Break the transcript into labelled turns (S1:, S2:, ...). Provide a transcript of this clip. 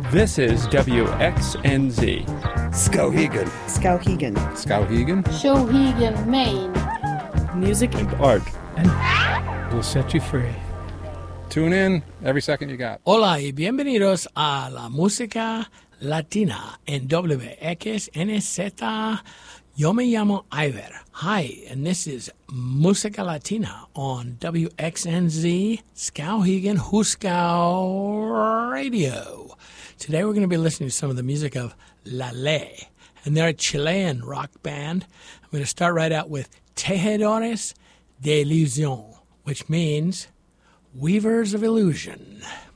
S1: This is WXNZ.
S2: Skowhegan.
S3: Skowhegan.
S2: Skowhegan.
S4: Shawhegan, Maine.
S1: Music and art.
S5: And we'll set you free.
S2: Tune in every second you got.
S5: Hola y bienvenidos a la música latina en WXNZ. Yo me llamo Iver. Hi, and this is Música Latina on WXNZ, Skowhegan, Huskow Radio. Today we're going to be listening to some of the music of La Ley, and they're a Chilean rock band. I'm going to start right out with Tejedores de Ilusión, which means Weavers of Illusion.